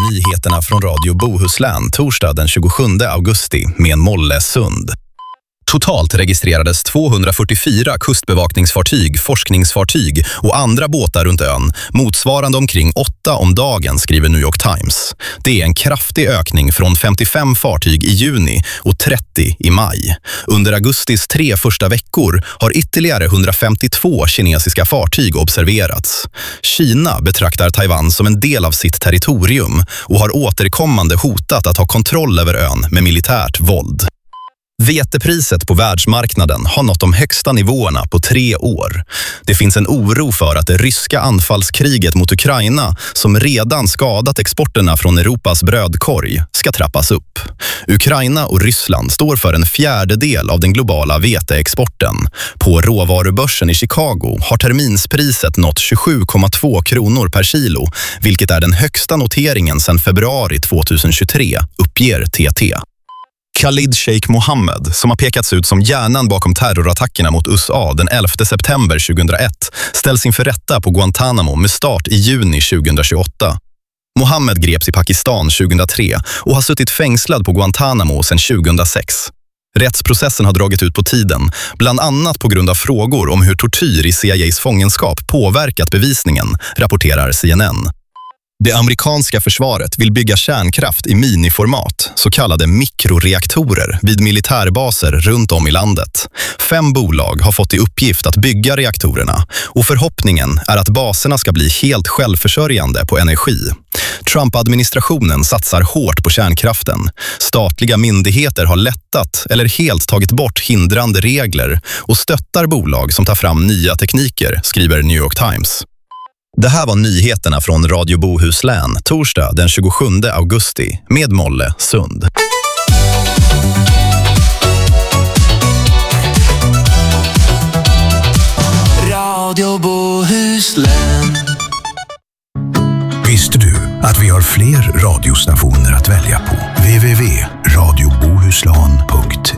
Nyheterna från Radio Bohuslän torsdag den 27 augusti med Molle Sund. Totalt registrerades 244 kustbevakningsfartyg, forskningsfartyg och andra båtar runt ön, motsvarande omkring 8 om dagen, skriver New York Times. Det är en kraftig ökning från 55 fartyg i juni och 30 i maj. Under augustis 3 första veckor har ytterligare 152 kinesiska fartyg observerats. Kina betraktar Taiwan som en del av sitt territorium och har återkommande hotat att ha kontroll över ön med militärt våld. Vetepriset på världsmarknaden har nått de högsta nivåerna på 3 år. Det finns en oro för att det ryska anfallskriget mot Ukraina, som redan skadat exporterna från Europas brödkorg, ska trappas upp. Ukraina och Ryssland står för en fjärdedel av den globala veteexporten. På råvarubörsen i Chicago har terminspriset nått 27,2 kronor per kilo, vilket är den högsta noteringen sedan februari 2023, uppger TT. Khalid Sheikh Mohammed, som har pekats ut som hjärnan bakom terrorattackerna mot USA den 11 september 2001, ställs inför rätta på Guantanamo med start i juni 2028. Mohammed greps i Pakistan 2003 och har suttit fängslad på Guantanamo sedan 2006. Rättsprocessen har dragit ut på tiden, bland annat på grund av frågor om hur tortyr i CIAs fångenskap påverkat bevisningen, rapporterar CNN. Det amerikanska försvaret vill bygga kärnkraft i miniformat, så kallade mikroreaktorer, vid militärbaser runt om i landet. 5 bolag har fått i uppgift att bygga reaktorerna och förhoppningen är att baserna ska bli helt självförsörjande på energi. Trump-administrationen satsar hårt på kärnkraften. Statliga myndigheter har lättat eller helt tagit bort hindrande regler och stöttar bolag som tar fram nya tekniker, skriver New York Times. Det här var nyheterna från Radio Bohuslän torsdag den 27 augusti med Molle Sund. Radio Bohuslän. Visste du att vi har fler radiostationer att välja på? www.radiobohuslän.se